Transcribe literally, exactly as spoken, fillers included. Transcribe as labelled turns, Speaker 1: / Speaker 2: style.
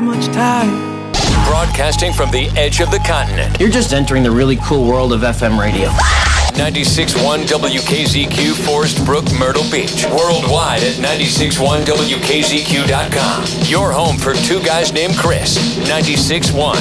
Speaker 1: much time.
Speaker 2: Broadcasting from the edge of the continent.
Speaker 3: You're just entering the really cool world of F M radio.
Speaker 2: ninety-six point one W K Z Q, Forest Brook, Myrtle Beach. Worldwide at ninety-six point one W K Z Q dot com. Your home for two guys named Chris. ninety-six point one